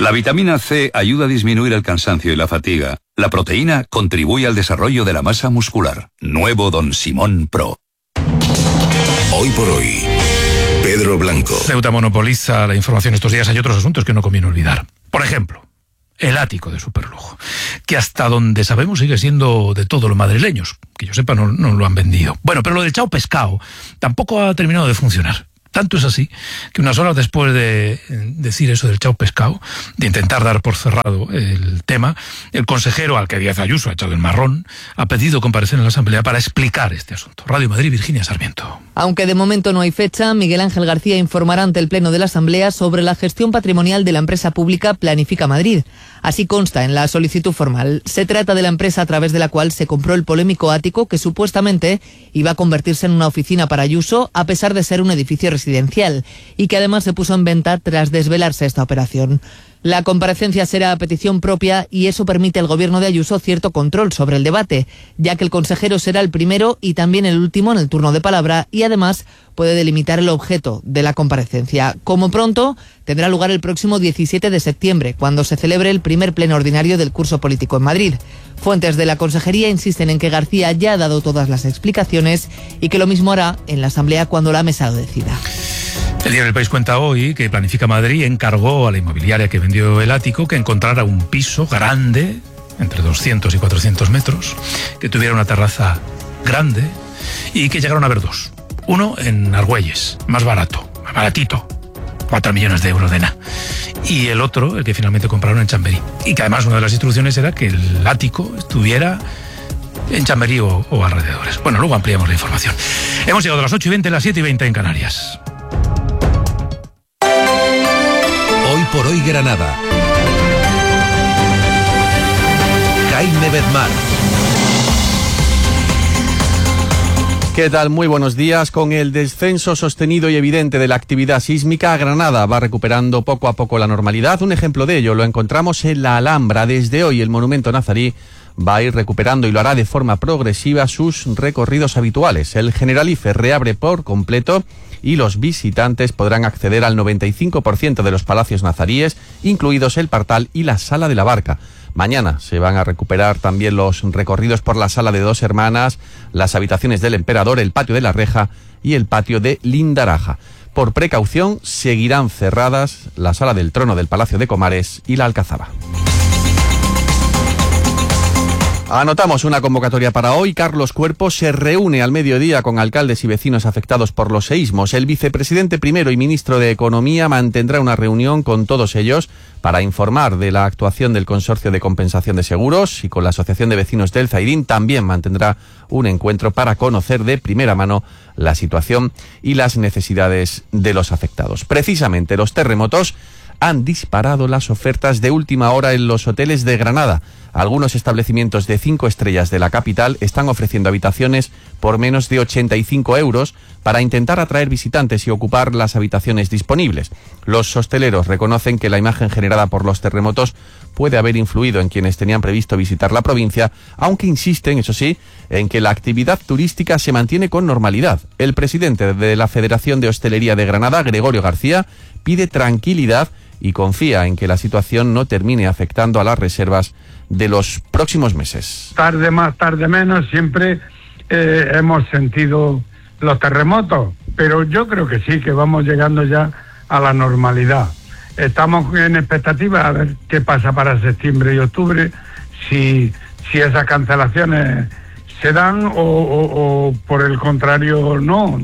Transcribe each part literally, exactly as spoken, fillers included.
La vitamina C ayuda a disminuir el cansancio y la fatiga. La proteína contribuye al desarrollo de la masa muscular. Nuevo Don Simón Pro. Hoy por hoy, Pedro Blanco. Ceuta monopoliza la información estos días. Hay otros asuntos que no conviene olvidar. Por ejemplo, el ático de superlujo, que hasta donde sabemos sigue siendo de todos los madrileños. Que yo sepa, no, no lo han vendido. Bueno, pero lo del Chao Pescado tampoco ha terminado de funcionar. Tanto es así que unas horas después de decir eso del Chao Pescado, de intentar dar por cerrado el tema, el consejero, al que Díaz Ayuso ha echado el marrón, ha pedido comparecer en la Asamblea para explicar este asunto. Radio Madrid, Virginia Sarmiento. Aunque de momento no hay fecha, Miguel Ángel García informará ante el Pleno de la Asamblea sobre la gestión patrimonial de la empresa pública Planifica Madrid. Así consta en la solicitud formal. Se trata de la empresa a través de la cual se compró el polémico ático que supuestamente iba a convertirse en una oficina para Ayuso, a pesar de ser un edificio residencial, y que además se puso en venta tras desvelarse esta operación. La comparecencia será a petición propia y eso permite al gobierno de Ayuso cierto control sobre el debate, ya que el consejero será el primero y también el último en el turno de palabra y además puede delimitar el objeto de la comparecencia. Como pronto, tendrá lugar el próximo diecisiete de septiembre, cuando se celebre el primer pleno ordinario del curso político en Madrid. Fuentes de la Consejería insisten en que García ya ha dado todas las explicaciones y que lo mismo hará en la Asamblea cuando la mesa lo decida. El diario El País cuenta hoy que Planifica Madrid encargó a la inmobiliaria que vendió el ático que encontrara un piso grande, entre doscientos y cuatrocientos metros, que tuviera una terraza grande y que llegaron a ver dos. Uno en Argüelles, más barato, más baratito, cuatro millones de euros de nada. Y el otro, el que finalmente compraron en Chamberí. Y que además una de las instrucciones era que el ático estuviera en Chamberí o, o alrededores. Bueno, luego ampliamos la información. Hemos llegado a las ocho y veinte, las siete y veinte en Canarias. Hoy por hoy Granada. Jaime Bedmar. ¿Qué tal? Muy buenos días. Con el descenso sostenido y evidente de la actividad sísmica, Granada va recuperando poco a poco la normalidad. Un ejemplo de ello lo encontramos en la Alhambra. Desde hoy el monumento nazarí va a ir recuperando y lo hará de forma progresiva sus recorridos habituales. El Generalife reabre por completo y los visitantes podrán acceder al noventa y cinco por ciento de los palacios nazaríes, incluidos el Partal y la Sala de la Barca. Mañana se van a recuperar también los recorridos por la Sala de Dos Hermanas, las habitaciones del Emperador, el Patio de la Reja y el Patio de Lindaraja. Por precaución, seguirán cerradas la Sala del Trono del Palacio de Comares y la Alcazaba. Anotamos una convocatoria para hoy. Carlos Cuerpo se reúne al mediodía con alcaldes y vecinos afectados por los seísmos. El vicepresidente primero y ministro de Economía mantendrá una reunión con todos ellos para informar de la actuación del Consorcio de Compensación de Seguros, y con la Asociación de Vecinos del Zaidín también mantendrá un encuentro para conocer de primera mano la situación y las necesidades de los afectados. Precisamente los terremotos han disparado las ofertas de última hora en los hoteles de Granada. Algunos establecimientos de cinco estrellas de la capital están ofreciendo habitaciones por menos de ochenta y cinco euros para intentar atraer visitantes y ocupar las habitaciones disponibles. Los hosteleros reconocen que la imagen generada por los terremotos puede haber influido en quienes tenían previsto visitar la provincia, aunque insisten, eso sí, en que la actividad turística se mantiene con normalidad. El presidente de la Federación de Hostelería de Granada, Gregorio García, pide tranquilidad y confía en que la situación no termine afectando a las reservas de los próximos meses. Tarde más, tarde menos, siempre eh, hemos sentido los terremotos, pero yo creo que sí, que vamos llegando ya a la normalidad. Estamos en expectativa a ver qué pasa para septiembre y octubre, si, si esas cancelaciones se dan o, o, o por el contrario no.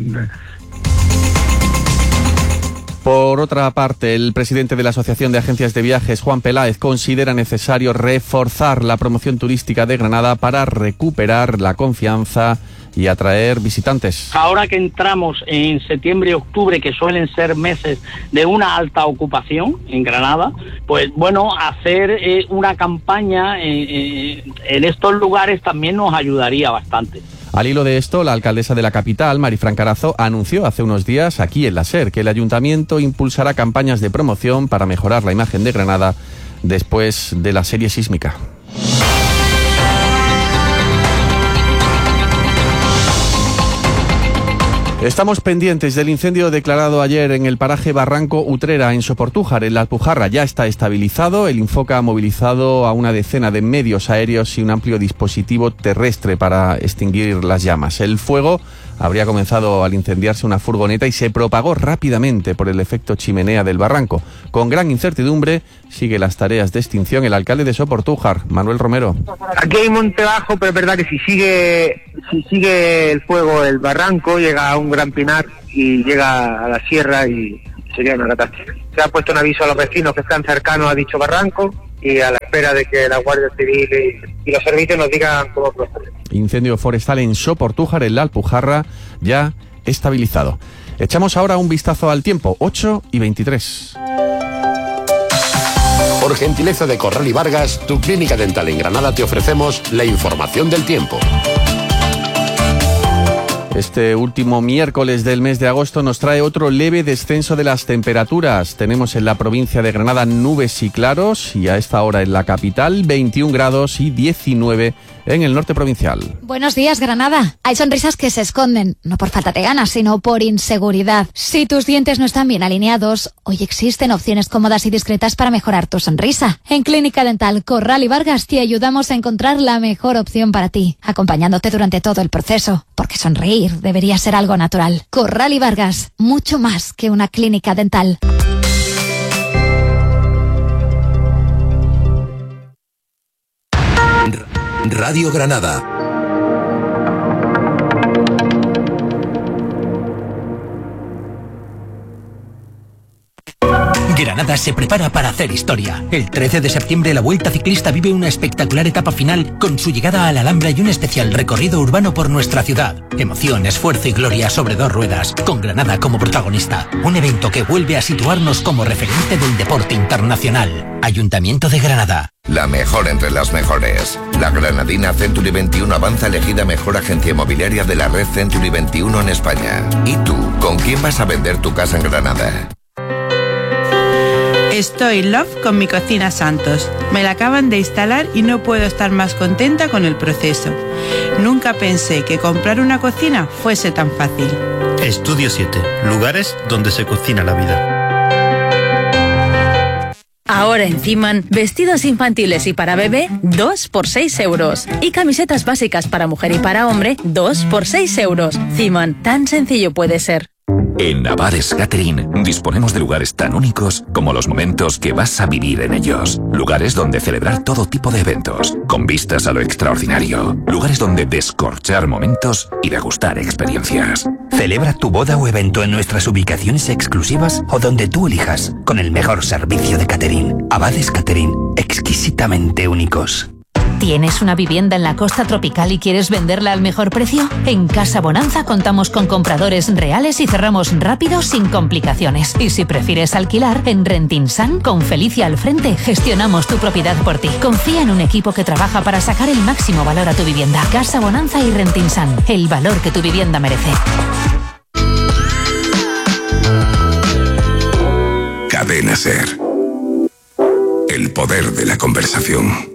Por otra parte, el presidente de la Asociación de Agencias de Viajes, Juan Peláez, considera necesario reforzar la promoción turística de Granada para recuperar la confianza y atraer visitantes. Ahora que entramos en septiembre y octubre, que suelen ser meses de una alta ocupación en Granada, pues bueno, hacer eh, una campaña eh, eh, en estos lugares también nos ayudaría bastante. Al hilo de esto, la alcaldesa de la capital, Marifran Carazo, anunció hace unos días aquí en la SER que el ayuntamiento impulsará campañas de promoción para mejorar la imagen de Granada después de la serie sísmica. Estamos pendientes del incendio declarado ayer en el paraje Barranco Utrera, en Soportújar, en la Alpujarra. Ya está estabilizado. El Infoca ha movilizado a una decena de medios aéreos y un amplio dispositivo terrestre para extinguir las llamas. El fuego habría comenzado al incendiarse una furgoneta y se propagó rápidamente por el efecto chimenea del barranco. Con gran incertidumbre sigue las tareas de extinción el alcalde de Soportújar, Manuel Romero. Aquí hay monte bajo, pero es verdad que si sigue si sigue el fuego el barranco, llega a un gran pinar y llega a la sierra y sería una catástrofe. Se ha puesto un aviso a los vecinos que están cercanos a dicho barranco y a la espera de que la Guardia Civil y, y los servicios nos digan cómo proceder. Incendio forestal en Soportújar, en la Alpujarra, ya estabilizado. Echamos ahora un vistazo al tiempo, ocho y veintitrés. Por gentileza de Corral y Vargas, tu clínica dental en Granada, te ofrecemos la información del tiempo. Este último miércoles del mes de agosto nos trae otro leve descenso de las temperaturas. Tenemos en la provincia de Granada nubes y claros y a esta hora en la capital veintiún grados y diecinueve en el norte provincial. Buenos días, Granada. Hay sonrisas que se esconden, no por falta de ganas, sino por inseguridad. Si tus dientes no están bien alineados, hoy existen opciones cómodas y discretas para mejorar tu sonrisa. En Clínica Dental Corral y Vargas te ayudamos a encontrar la mejor opción para ti, acompañándote durante todo el proceso, porque sonreír debería ser algo natural. Corral y Vargas, mucho más que una clínica dental. Radio Granada. Granada se prepara para hacer historia. El trece de septiembre la Vuelta Ciclista vive una espectacular etapa final con su llegada a la Alhambra y un especial recorrido urbano por nuestra ciudad. Emoción, esfuerzo y gloria sobre dos ruedas, con Granada como protagonista. Un evento que vuelve a situarnos como referente del deporte internacional. Ayuntamiento de Granada. La mejor entre las mejores. La granadina Century veintiuno avanza elegida mejor agencia inmobiliaria de la red Century veintiuno en España. ¿Y tú, con quién vas a vender tu casa en Granada? Estoy love con mi cocina Santos. Me la acaban de instalar y no puedo estar más contenta con el proceso. Nunca pensé que comprar una cocina fuese tan fácil. Estudio siete. Lugares donde se cocina la vida. Ahora en Ciman, vestidos infantiles y para bebé, dos por seis euros. Y camisetas básicas para mujer y para hombre, dos por seis euros. Ciman, tan sencillo puede ser. En Navares Catering disponemos de lugares tan únicos como los momentos que vas a vivir en ellos. Lugares donde celebrar todo tipo de eventos, con vistas a lo extraordinario. Lugares donde descorchar momentos y degustar experiencias. Celebra tu boda o evento en nuestras ubicaciones exclusivas o donde tú elijas, con el mejor servicio de catering. Abades Catering, exquisitamente únicos. ¿Tienes una vivienda en la costa tropical y quieres venderla al mejor precio? En Casa Bonanza contamos con compradores reales y cerramos rápido sin complicaciones. Y si prefieres alquilar, en Rentinsan, con Felicia al frente, gestionamos tu propiedad por ti. Confía en un equipo que trabaja para sacar el máximo valor a tu vivienda. Casa Bonanza y Rentinsan, el valor que tu vivienda merece. Cadena Ser. El poder de la conversación.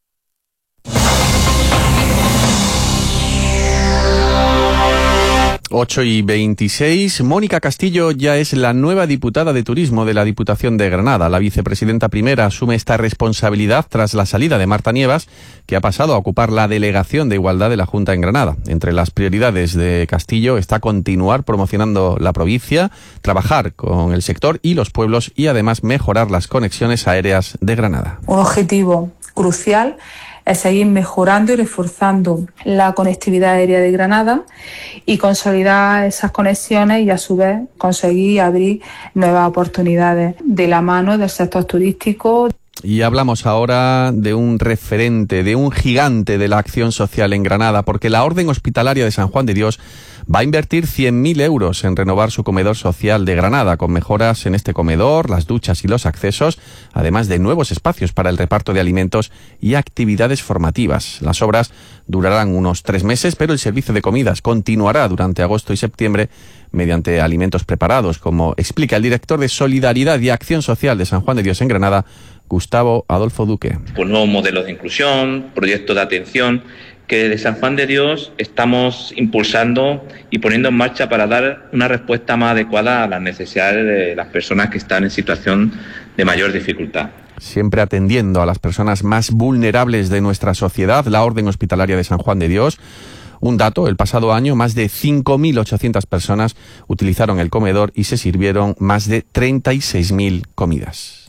ocho y veintiséis. Mónica Castillo ya es la nueva diputada de Turismo de la Diputación de Granada. La vicepresidenta primera asume esta responsabilidad tras la salida de Marta Nievas, que ha pasado a ocupar la delegación de Igualdad de la Junta en Granada. Entre las prioridades de Castillo está continuar promocionando la provincia, trabajar con el sector y los pueblos y además mejorar las conexiones aéreas de Granada. Un objetivo crucial es seguir mejorando y reforzando la conectividad aérea de Granada y consolidar esas conexiones y a su vez conseguir abrir nuevas oportunidades de la mano del sector turístico. Y hablamos ahora de un referente, de un gigante de la acción social en Granada, porque la Orden Hospitalaria de San Juan de Dios va a invertir cien mil euros en renovar su comedor social de Granada, con mejoras en este comedor, las duchas y los accesos, además de nuevos espacios para el reparto de alimentos y actividades formativas. Las obras durarán unos tres meses, pero el servicio de comidas continuará durante agosto y septiembre mediante alimentos preparados, como explica el director de Solidaridad y Acción Social de San Juan de Dios en Granada, Gustavo Adolfo Duque. Pues nuevos modelos de inclusión, proyectos de atención que desde San Juan de Dios estamos impulsando y poniendo en marcha para dar una respuesta más adecuada a las necesidades de las personas que están en situación de mayor dificultad. Siempre atendiendo a las personas más vulnerables de nuestra sociedad, la Orden Hospitalaria de San Juan de Dios. Un dato, el pasado año más de cinco mil ochocientas personas utilizaron el comedor y se sirvieron más de treinta y seis mil comidas.